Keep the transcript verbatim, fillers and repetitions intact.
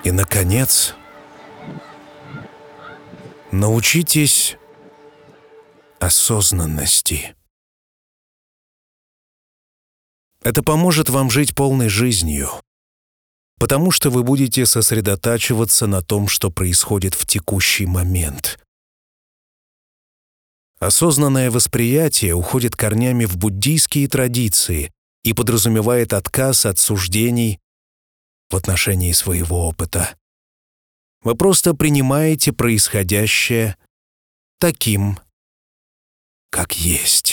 И, наконец, научитесь осознанности. Это поможет вам жить полной жизнью, потому что вы будете сосредотачиваться на том, что происходит в текущий момент. Осознанное восприятие уходит корнями в буддийские традиции и подразумевает отказ от суждений в отношении своего опыта. Вы просто принимаете происходящее таким, как есть.